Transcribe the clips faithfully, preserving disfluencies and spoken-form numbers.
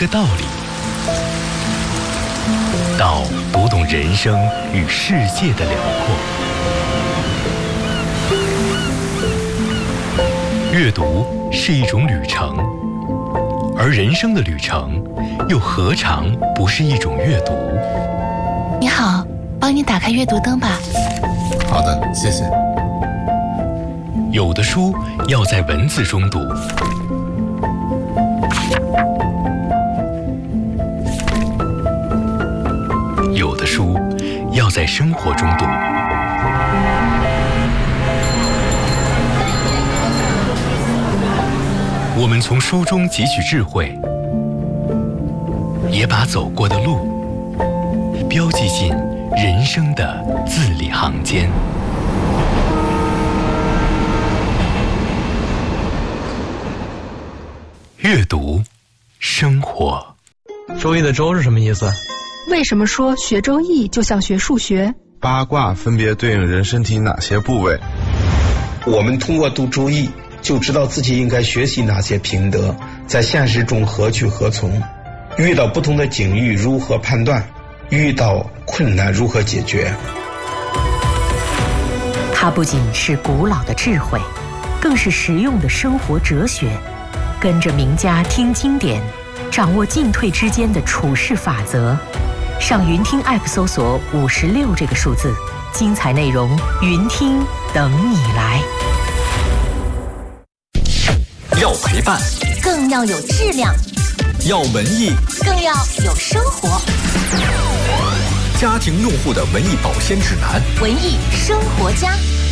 的道理，到读懂人生与世界的辽阔。阅读是一种旅程，而人生的旅程又何尝不是一种阅读？ 你好，帮你打开阅读灯吧。 好的，谢谢。 有的书要在文字中读，有的书要在生活中读。我们从书中汲取智慧，也把走过的路标记进人生的字里行间。阅读，生活。 周易的周是什么意思？ 为什么说学周易就像学数学？ 八卦分别对应人身体哪些部位？ 我们通过读周易就知道自己应该学习哪些品德，在现实中何去何从，遇到不同的境遇如何判断，遇到困难如何解决。 它不仅是古老的智慧，更是实用的生活哲学。跟着名家听经典，掌握进退之间的处事法则。上云听 App 搜索五十六这个数字，精彩内容云听等你来。 要陪伴， 更要有质量； 要文艺， 更要有生活。 家庭用户的文艺保鲜指南， 文艺生活家。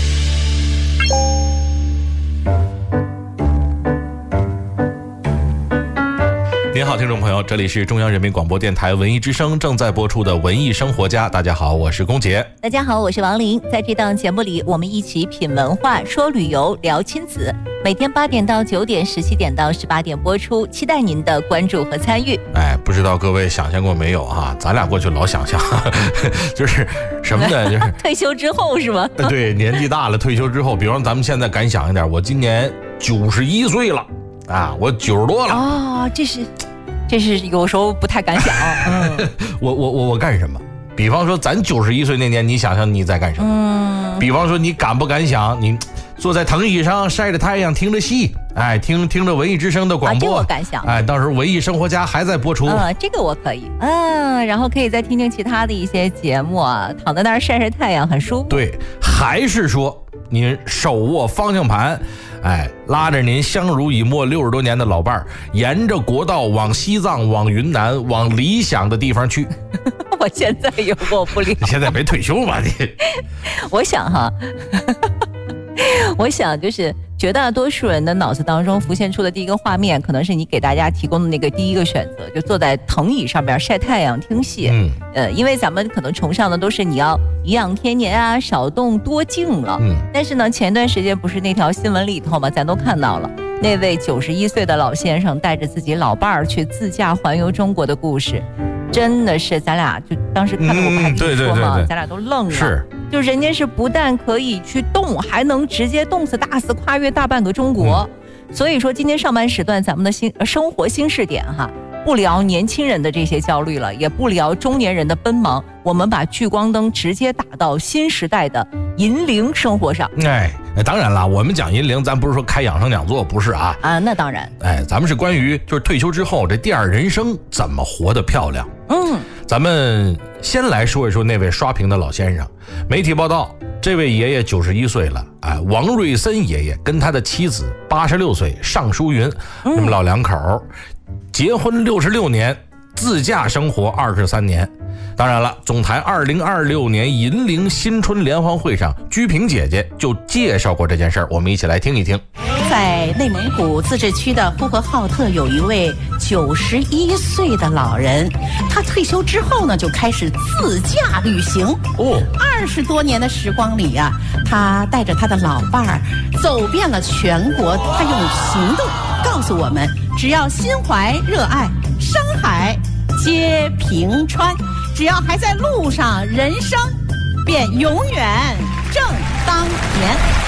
您好，听众朋友，这里是中央人民广播电台文艺之声正在播出的文艺生活家。大家好，我是龚杰。 大家好，我是王琳。在这档节目里，我们一起品文化，说旅游，聊亲子。每天八点到九点，十七点到十八点播出，期待您的关注和参与。 哎，不知道各位想象过没有啊？咱俩过去老想象，就是什么呢？就是退休之后是吗？ 对，年纪大了，退休之后，比方咱们现在敢想一点，我今年九十一岁了啊，我九十多了。 哦，这是。这是有时候不太敢想，嗯， 我我我我干什么？比方说咱九十一岁那年，你想想你在干什么？ 嗯， 比方说你敢不敢想，你坐在藤椅上晒着太阳，听着戏，哎，听听着文艺之声的广播， 啊，这我敢想。 哎，到时候文艺生活家还在播出， 嗯，这个我可以，嗯，然后可以再听听其他的一些节目啊，躺在那儿晒晒太阳，很舒服。 对，还是说您手握方向盘。哎，拉着您相濡以沫六十多年的老伴儿，沿着国道往西藏、往云南、往理想的地方去。 我现在也过不了。 你现在没退休吗？你？ 我想哈，我想就是绝大多数人的脑子当中浮现出的第一个画面，可能是你给大家提供的那个第一个选择，就坐在藤椅上边晒太阳听戏。嗯，呃，因为咱们可能崇尚的都是你要颐养天年啊，少动多静了。嗯，但是呢，前段时间不是那条新闻里头嘛，咱都看到了那位九十一岁的老先生带着自己老伴儿去自驾环游中国的故事，真的是咱俩就当时看到我拍你说嘛，咱俩都愣了。 是。 就人家是不但可以去动，还能直接动死打死跨越大半个中国。嗯，所以说今天上半时段咱们的新生活新视点哈，不聊年轻人的这些焦虑了，也不聊中年人的奔忙，我们把聚光灯直接打到新时代的银龄生活上。 哎，当然了，我们讲银龄，咱不是说开养生讲座，不是啊。 啊，那当然。 哎，咱们是关于就是退休之后这第二人生怎么活得漂亮。 嗯， 咱们先来说一说那位刷屏的老先生。媒体报道，这位爷爷九十一岁了，哎，王瑞森爷爷跟他的妻子八十六岁尚淑云，那么老两口，结婚六十六年，自驾生活二十三年。当然了，总台二零二六年银龄新春联欢会上，居萍姐姐就介绍过这件事儿，我们一起来听一听。 在内蒙古自治区的呼和浩特，有一位九十一岁的老人，他退休之后呢，就开始自驾旅行。哦，二十多年的时光里啊，他带着他的老伴儿走遍了全国。他用行动告诉我们，只要心怀热爱，山海皆平川。只要还在路上，人生便永远正当年。